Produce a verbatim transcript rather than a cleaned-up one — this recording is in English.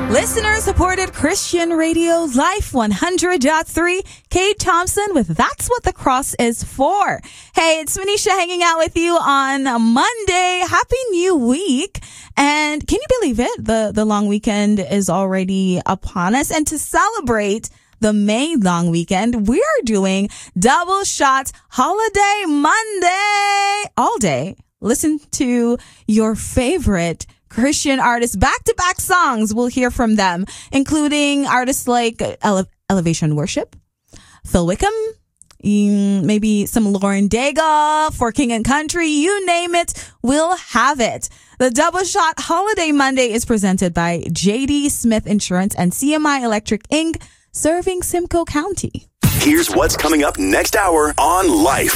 Listener-supported Christian Radio Life one hundred point three. Kate Thompson with That's What the Cross is For. Hey, it's Manisha hanging out with you on Monday. Happy New Week. And can you believe it? The, the long weekend is already upon us. And to celebrate the May long weekend, we are doing Double Shot Holiday Monday. All day. Listen to your favorite Christian artists, back-to-back songs. We'll hear from them, including artists like Ele- Elevation Worship, Phil Wickham, maybe some Lauren Daigle for King and Country. You name it, we'll have it. The Double Shot Holiday Monday is presented by J D Smith Insurance and C M I Electric Incorporated, serving Simcoe County. Here's what's coming up next hour on Life.